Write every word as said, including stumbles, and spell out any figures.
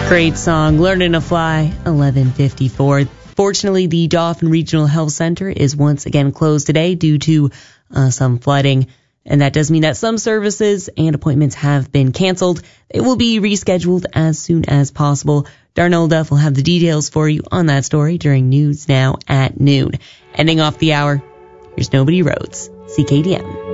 Great song, Learning to Fly, eleven fifty-four. Fortunately, the Dauphin Regional Health Center is once again closed today due to uh, some flooding. And that does mean that some services and appointments have been canceled. They will be rescheduled as soon as possible. Darnell Duff will have the details for you on that story during News Now at noon. Ending off the hour, here's Nobody Rhodes, C K D M.